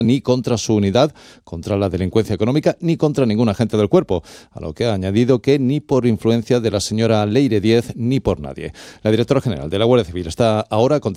ni contra su unidad, contra la delincuencia económica, ni contra ningún agente del cuerpo, a lo que ha añadido que ni por influencia de la señora Leire Díez ni por nadie. La directora general de la Guardia Civil está ahora